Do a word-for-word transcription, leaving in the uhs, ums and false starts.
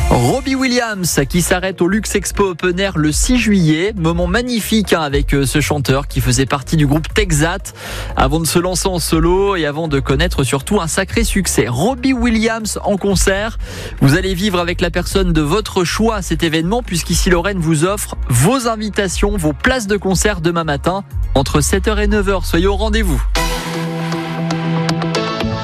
Robbie Williams qui s'arrête au Luxe Expo Open Air le six juillet. Moment magnifique hein, avec ce chanteur qui faisait partie du groupe Texat avant de se lancer en solo et avant de connaître surtout un sacré succès. Robbie Williams en concert. Vous allez vivre avec la personne de votre choix cet événement puisqu'ici Lorraine vous offre vos invitations, vos places de concert demain matin entre sept heures et neuf heures. Soyez au rendez-vous.